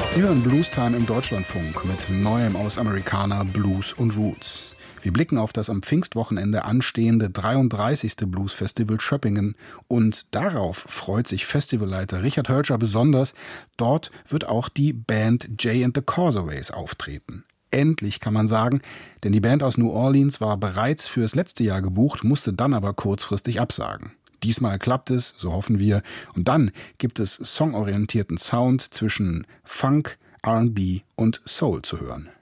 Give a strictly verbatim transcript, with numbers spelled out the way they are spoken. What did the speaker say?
Sie hören Blues Time im Deutschlandfunk mit Neuem aus Americana, Blues und Roots. Wir blicken auf das am Pfingstwochenende anstehende dreiunddreißigste Blues-Festival Schöppingen und darauf freut sich Festivalleiter Richard Hölscher besonders. Dort wird auch die Band Jay and the Causaways auftreten. Endlich kann man sagen, denn die Band aus New Orleans war bereits fürs letzte Jahr gebucht, musste dann aber kurzfristig absagen. Diesmal klappt es, so hoffen wir. Und dann gibt es songorientierten Sound zwischen Funk, R and B und Soul zu hören.